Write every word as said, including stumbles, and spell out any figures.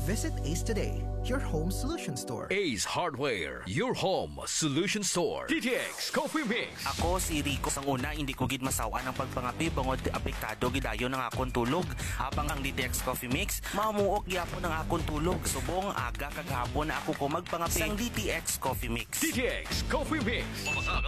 Visit Ace today, your home solution store. Ace Hardware, your home solution store. D T X Coffee Mix. Ako si Rico sang una, hindi ko gid masawa ng pagpangapi bangod apektado gidayon ng akong tulog. Habang ang D T X Coffee Mix mamuok gyapon ng akong tulog. Subong aga kag hapon na ako ko magpangapi sang D T X Coffee Mix. D T X Coffee Mix.